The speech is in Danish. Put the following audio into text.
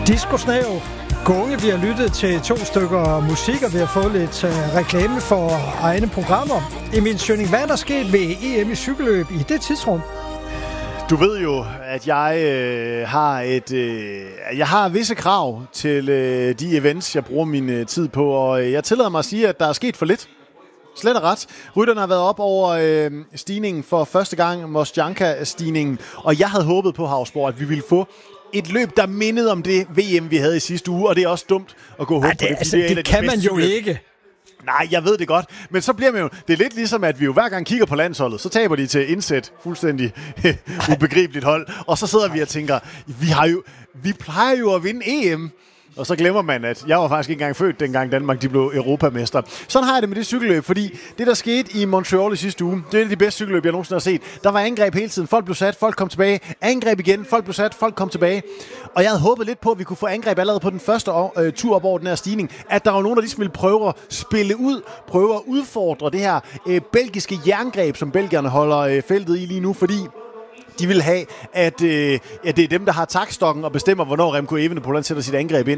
Disco-snav. Gunge, vi har lyttet til 2 stykker musik, og vi har fået lidt reklame for egne programmer. Emil Schønning, hvad er der sket ved EM i cykelløb i det tidsrum? Du ved jo, at jeg har visse krav til de events, jeg bruger min tid på, og jeg tillader mig at sige, at der er sket for lidt. Slet og ret. Rytterne har været op over stigningen for første gang, Mostjanka-stigningen, og jeg havde håbet på Havsborg, at vi ville få et løb, der mindede om det VM, vi havde i sidste uge, og det er også dumt at gå håb på det. Altså, det kan man jo ikke. Nej, jeg ved det godt, men så bliver man jo... Det er lidt ligesom, at vi jo hver gang kigger på landsholdet, så taber de til indsæt, fuldstændig ubegribeligt hold, og så sidder vi og tænker, vi plejer jo at vinde EM, og så glemmer man, at jeg var faktisk ikke engang født, dengang Danmark de blev europamester. Sådan har jeg det med det cykelløb, fordi det, der skete i Montreal i sidste uge, det er et af de bedste cykelløb, jeg nogensinde har set. Der var angreb hele tiden. Folk blev sat, folk kom tilbage. Angreb igen, folk blev sat, folk kom tilbage. Og jeg havde håbet lidt på, at vi kunne få angreb allerede på den første tur op over den her stigning. At der var nogen, der ligesom ville prøve at spille ud, prøve at udfordre det her belgiske jerngreb, som belgierne holder feltet i lige nu, fordi de vil have, at det er dem, der har taktstokken og bestemmer, hvornår Remco Evenepoel sætter sit angreb ind.